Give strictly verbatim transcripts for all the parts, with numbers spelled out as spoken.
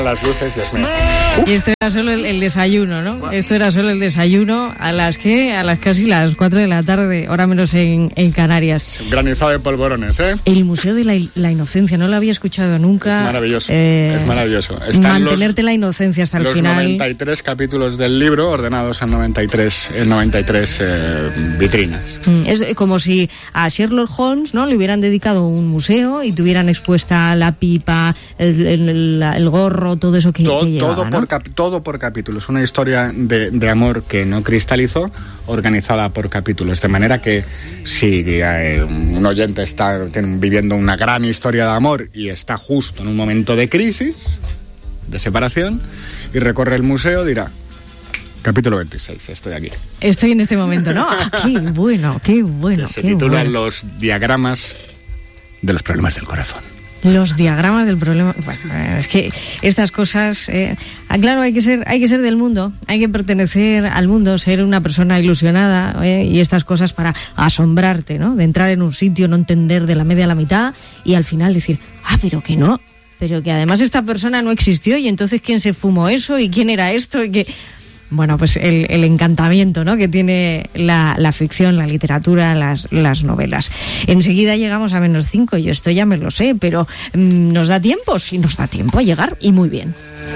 Las luces de Smith. Y esto era solo el, el desayuno, ¿no? Bueno. Esto era solo el desayuno a las que a las casi las cuatro de la tarde, hora menos en, en Canarias. Un granizado de polvorones, ¿eh? El Museo de la, la Inocencia, no lo había escuchado nunca. Es maravilloso, eh, es maravilloso. Están mantenerte los, la inocencia hasta el los final. Los noventa y tres capítulos del libro ordenados en noventa y tres, en noventa y tres eh, vitrinas. Es como si a Sherlock Holmes, ¿no?, le hubieran dedicado un museo y tuvieran expuesta la pipa, el, el, el, el gorro, todo eso que, todo, que llevaba, todo, ¿no? por cap, todo por capítulos, una historia de, de amor que no cristalizó, organizada por capítulos, de manera que si eh, un oyente está tiene, viviendo una gran historia de amor y está justo en un momento de crisis, de separación, y recorre el museo, dirá: capítulo veintiséis, estoy aquí. Estoy en este momento, ¿no? Ah, qué bueno, qué bueno. Que se qué titulan bueno. Los diagramas de los problemas del corazón. Los diagramas del problema. Bueno, es que estas cosas, eh, claro, hay que ser, hay que ser del mundo, hay que pertenecer al mundo, ser una persona ilusionada, eh, y estas cosas para asombrarte, ¿no? De entrar en un sitio, no entender de la media a la mitad y al final decir, ah, pero que no, pero que además esta persona no existió y entonces quién se fumó eso y quién era esto y que. Bueno, pues el, el encantamiento, ¿no?, que tiene la, la ficción, la literatura, las, las novelas. Enseguida llegamos a menos cinco, yo esto ya me lo sé, pero mmm, ¿nos da tiempo? Sí, nos da tiempo a llegar, y muy bien.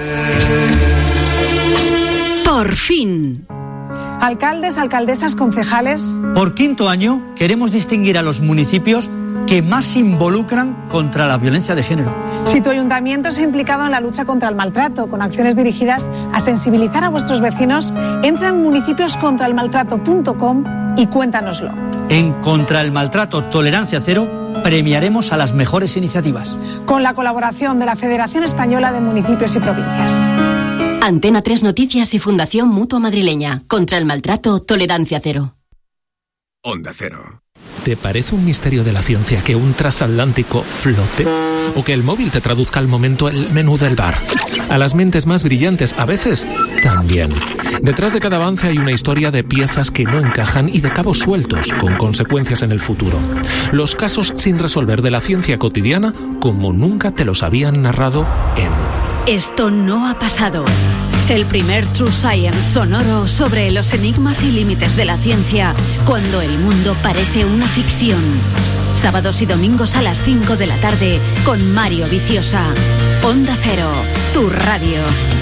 Por fin. Alcaldes, alcaldesas, concejales. Por quinto año queremos distinguir a los municipios que más se involucran contra la violencia de género. Si tu ayuntamiento se ha implicado en la lucha contra el maltrato, con acciones dirigidas a sensibilizar a vuestros vecinos, entra en municipios contra el maltrato punto com y cuéntanoslo. En Contra el Maltrato Tolerancia Cero premiaremos a las mejores iniciativas. Con la colaboración de la Federación Española de Municipios y Provincias. Antena tres Noticias y Fundación Mutua Madrileña. Contra el Maltrato Tolerancia Cero. Onda Cero. ¿Te parece un misterio de la ciencia que un transatlántico flote? ¿O que el móvil te traduzca al momento el menú del bar? A las mentes más brillantes, a veces, también. Detrás de cada avance hay una historia de piezas que no encajan y de cabos sueltos, con consecuencias en el futuro. Los casos sin resolver de la ciencia cotidiana, como nunca te los habían narrado en... Esto no ha pasado. El primer True Science sonoro sobre los enigmas y límites de la ciencia cuando el mundo parece una ficción. Sábados y domingos a las cinco de la tarde con Mario Viciosa. Onda Cero, tu radio.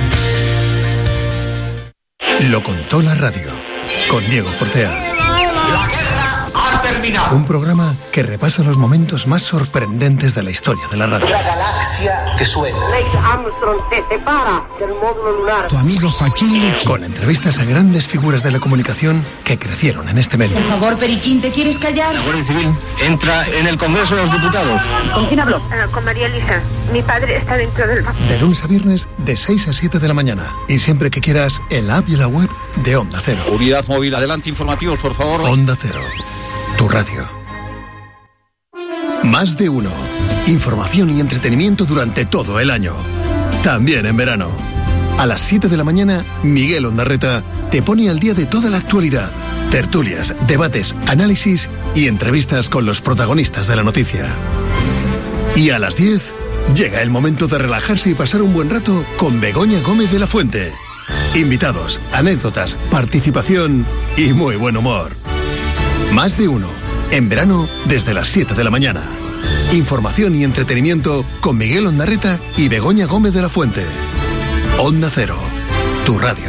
Lo contó la radio con Diego Fortea. La guerra ha terminado. Un programa que repasa los momentos más sorprendentes de la historia de la radio. La galaxia que suena. Neil Armstrong se separa del módulo lunar. Tu amigo Joaquín, con entrevistas a grandes figuras de la comunicación que crecieron en este medio. Por favor, Periquín, ¿te quieres callar? La Guardia Civil entra en el Congreso de los Diputados. ¿Con quién habló? Uh, con María Elisa. Mi padre está dentro del banco. De lunes a viernes, de seis a siete de la mañana. Y siempre que quieras, en la app y la web de Onda Cero. Unidad móvil, adelante, informativos, por favor. Onda Cero, tu radio. Más de uno. Información y entretenimiento durante todo el año. También en verano. A las siete de la mañana, Miguel Ondarreta te pone al día de toda la actualidad. Tertulias, debates, análisis y entrevistas con los protagonistas de la noticia. Y a las diez, llega el momento de relajarse y pasar un buen rato con Begoña Gómez de la Fuente. Invitados, anécdotas, participación y muy buen humor. Más de uno. En verano, desde las siete de la mañana. Información y entretenimiento con Miguel Ondarreta y Begoña Gómez de la Fuente. Onda Cero, tu radio.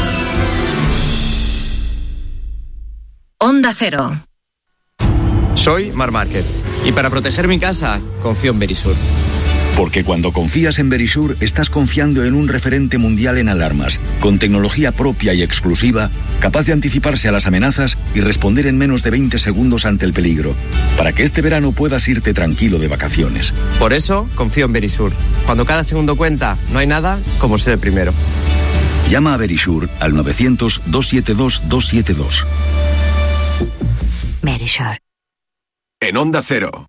Onda Cero. Soy Mar Márquez y para proteger mi casa confío en Verisur. Porque cuando confías en Verisur, estás confiando en un referente mundial en alarmas, con tecnología propia y exclusiva, capaz de anticiparse a las amenazas y responder en menos de veinte segundos ante el peligro, para que este verano puedas irte tranquilo de vacaciones. Por eso confío en Verisur. Cuando cada segundo cuenta, no hay nada como ser el primero. Llama a Verisur al novecientos, doscientos setenta y dos, doscientos setenta y dos. Verisur. En Onda Cero.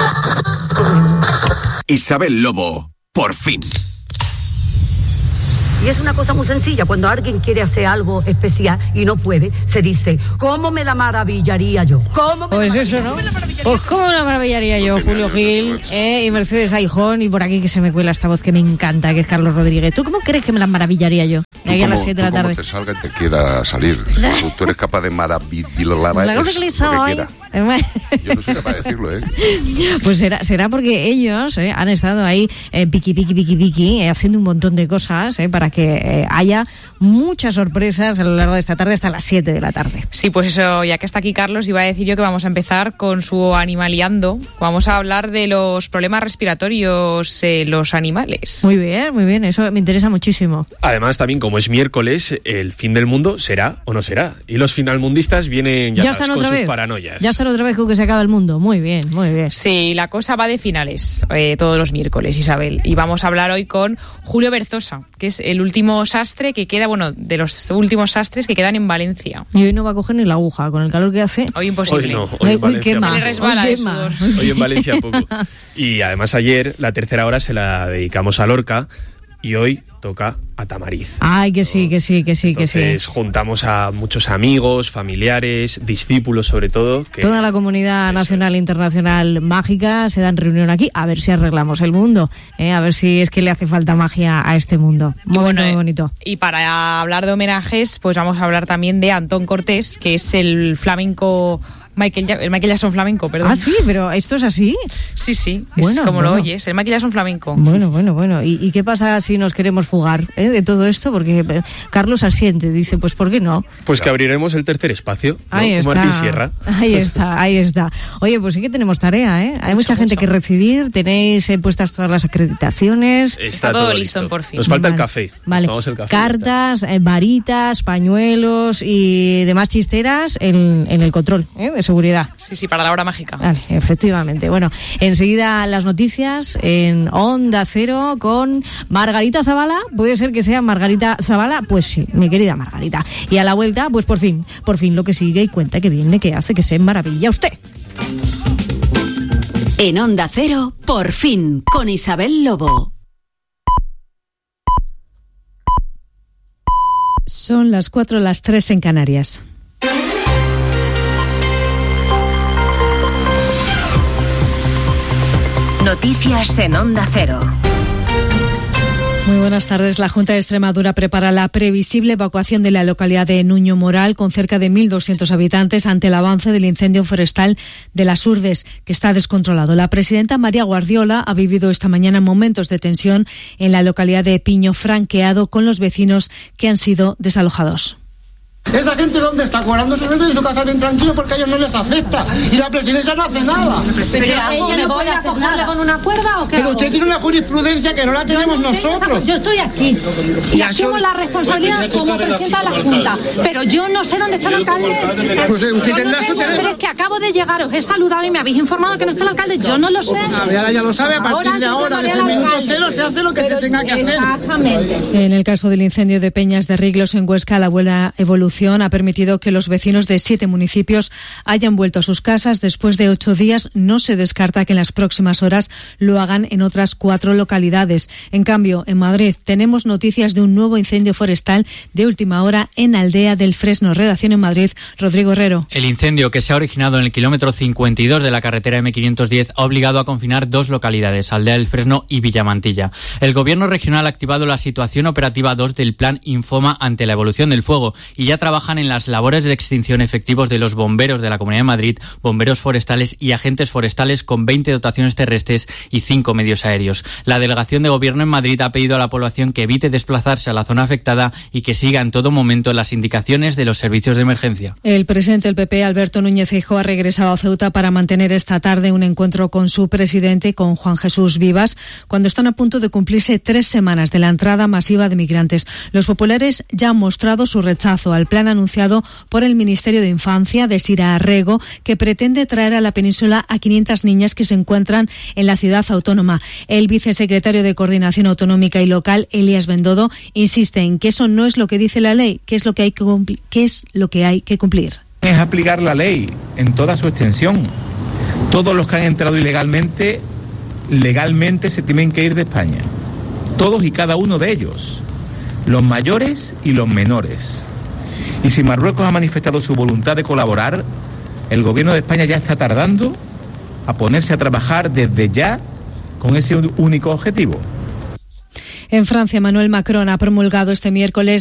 Isabel Lobo, por fin. Y es una cosa muy sencilla, cuando alguien quiere hacer algo especial y no puede, se dice, ¿cómo me la maravillaría yo? ¿Cómo me pues la eso, ¿no? Pues cómo la maravillaría yo, Julio Gil, eh, y Mercedes Aijón, y por aquí que se me cuela esta voz que me encanta, que es Carlos Rodríguez. ¿Tú cómo crees que me la maravillaría yo? De aquí a las siete de la tarde. Como te salga y te quiera salir. Tú, tú eres capaz de maravillar la cosa que le soy. Yo no soy capaz de decirlo, ¿eh? Pues será, será porque ellos eh, han estado ahí eh, piqui, piqui, piqui, piqui, eh, haciendo un montón de cosas eh, para que eh, haya muchas sorpresas a lo largo de esta tarde hasta las siete de la tarde. Sí, pues eso, ya que está aquí Carlos, iba a decir yo que vamos a empezar con su animaliando. Vamos a hablar de los problemas respiratorios en eh, los animales. Muy bien, muy bien, eso me interesa muchísimo. Además, también como es miércoles, el fin del mundo será o no será. Y los finalmundistas vienen ya, ya sabes, con sus paranoias. Ya están otra vez con que se acaba el mundo. Muy bien, muy bien. Sí, la cosa va de finales eh, todos los miércoles, Isabel. Y vamos a hablar hoy con Julio Berzosa, que es el último sastre que queda, bueno, de los últimos sastres que quedan en Valencia. Y hoy no va a coger ni la aguja, con el calor que hace. Hoy imposible. Hoy no, hoy, en Valencia, quema. Se le resbala hoy, de sudor. Hoy en Valencia poco. Y además ayer la tercera hora se la dedicamos a Lorca y hoy toca a Tamariz. Ay, que sí, que sí, que sí, Entonces, que sí. juntamos a muchos amigos, familiares, discípulos sobre todo. Que toda la comunidad nacional e internacional mágica se da en reunión aquí a ver si arreglamos el mundo, ¿eh? A ver si es que le hace falta magia a este mundo. Muy bueno, muy bonito. Y para hablar de homenajes, pues vamos a hablar también de Antón Cortés, que es el flamenco... Michael, el Michael Jackson flamenco, perdón. Ah, sí, pero ¿esto es así? Sí, sí, bueno, es como bueno. lo oyes, el Michael Jackson flamenco. Bueno, bueno, bueno. ¿Y, y qué pasa si nos queremos fugar eh, de todo esto? Porque eh, Carlos asiente, dice, pues ¿por qué no? Pues que abriremos el tercer espacio, ¿no? Ahí está. Martín Sierra. Ahí está, ahí está. Oye, pues sí que tenemos tarea, ¿eh? Hay mucha, mucha gente mucha. que recibir, tenéis eh, puestas todas las acreditaciones. Está, está todo, todo listo, por fin. Nos falta vale. el café. Vale. Nos el café Cartas, eh, varitas, pañuelos y demás chisteras en, en el control ¿eh? de seguridad. Sí, sí, para la hora mágica. Vale, efectivamente. Bueno, enseguida las noticias en Onda Cero con Margarita Zavala. ¿Puede ser que sea Margarita Zavala? Pues sí, mi querida Margarita. Y a la vuelta, pues por fin, por fin lo que sigue y cuenta que viene, que hace que se maravilla usted. En Onda Cero, por fin, con Isabel Lobo. Son las cuatro, las tres en Canarias. Noticias en Onda Cero. Muy buenas tardes. La Junta de Extremadura prepara la previsible evacuación de la localidad de Nuño Moral, con cerca de mil doscientos habitantes, ante el avance del incendio forestal de las Urbes, que está descontrolado. La presidenta María Guardiola ha vivido esta mañana momentos de tensión en la localidad de Piño Franqueado con los vecinos que han sido desalojados. ¿Esa gente dónde está? Cobrando su renta en su casa bien tranquilo porque a ellos no les afecta. Y la presidenta no hace nada. ¿Pero ella no puede acogerle con una cuerda o qué? Pero usted tiene una jurisprudencia que no la tenemos yo no nosotros. Esa, yo estoy aquí y asumo la responsabilidad como presidenta de la Junta. Pero yo no sé dónde está el alcalde. Pues usted tendrá su teléfono. Pero es que acabo de llegar, os he saludado y me habéis informado que no está el alcalde. Yo no lo sé. Ahora ya lo sabe, a partir de ahora, desde el minuto cero, se hace lo que se tenga que hacer. Exactamente. En el caso del incendio de Peñas de Riglos en Huesca, la buena evolución ha permitido que los vecinos de siete municipios hayan vuelto a sus casas después de ocho días. No se descarta que en las próximas horas lo hagan en otras cuatro localidades. En cambio, en Madrid tenemos noticias de un nuevo incendio forestal de última hora en Aldea del Fresno. Redacción en Madrid, Rodrigo Herrero. El incendio, que se ha originado en el kilómetro cincuenta y dos de la carretera eme quinientos diez, ha obligado a confinar dos localidades, Aldea del Fresno y Villamantilla. El gobierno regional ha activado la situación operativa dos del plan Infoma ante la evolución del fuego y ya trabajan en las labores de extinción efectivos de los bomberos de la Comunidad de Madrid, bomberos forestales y agentes forestales, con veinte dotaciones terrestres y cinco medios aéreos. La delegación de gobierno en Madrid ha pedido a la población que evite desplazarse a la zona afectada y que siga en todo momento las indicaciones de los servicios de emergencia. El presidente del P P, Alberto Núñez Feijóo, ha regresado a Ceuta para mantener esta tarde un encuentro con su presidente, con Juan Jesús Vivas, cuando están a punto de cumplirse tres semanas de la entrada masiva de migrantes. Los populares ya han mostrado su rechazo al plan anunciado por el Ministerio de Infancia de Sira Arrego, que pretende traer a la península a quinientas niñas que se encuentran en la ciudad autónoma. El vicesecretario de Coordinación Autonómica y Local, Elías Bendodo, insiste en que eso no es lo que dice la ley, que es lo que hay que cumplir, que es lo que hay que cumplir. Es aplicar la ley en toda su extensión. Todos los que han entrado ilegalmente, legalmente se tienen que ir de España. Todos y cada uno de ellos. los mayores y los menores. Y si Marruecos ha manifestado su voluntad de colaborar, el Gobierno de España ya está tardando a ponerse a trabajar desde ya con ese único objetivo. En Francia, Emmanuel Macron ha promulgado este miércoles